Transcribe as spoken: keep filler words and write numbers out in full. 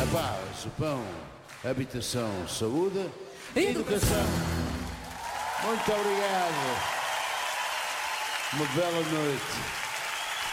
a paz, o pão, a habitação, saúde, educação. Muito obrigado. Uma bela noite.